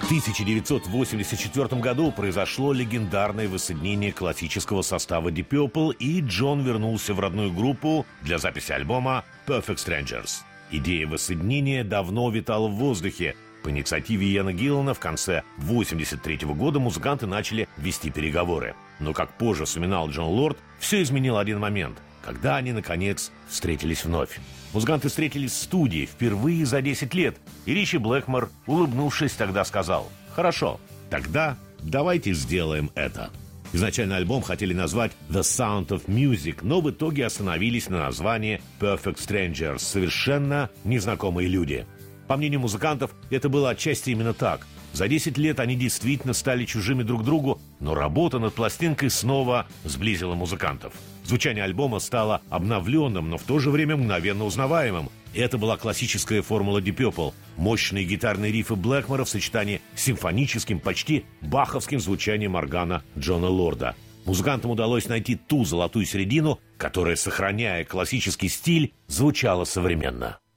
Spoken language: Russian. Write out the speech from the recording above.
1984 году произошло легендарное воссоединение классического состава Deep Purple, и Джон вернулся в родную группу для записи альбома Perfect Strangers. Идея воссоединения давно витала в воздухе. По инициативе Иэна Гиллана в конце 1983 года музыканты начали вести переговоры. Но, как позже вспоминал Джон Лорд, все изменил один момент, когда они, наконец, встретились вновь. Музыканты встретились в студии впервые за 10 лет, и Ричи Блэкмор, улыбнувшись, тогда сказал: «Хорошо, тогда давайте сделаем это». Изначально альбом хотели назвать «The Sound of Music», но в итоге остановились на названии «Perfect Strangers» — совершенно незнакомые люди. По мнению музыкантов, это было отчасти именно так. За 10 лет они действительно стали чужими друг другу, но работа над пластинкой снова сблизила музыкантов. Звучание альбома стало обновленным, но в то же время мгновенно узнаваемым. И это была классическая формула Deep Purple. Мощные гитарные рифы Блэкмора в сочетании с симфоническим, почти баховским звучанием органа Джона Лорда. Музыкантам удалось найти ту золотую середину, которая, сохраняя классический стиль, звучала современно.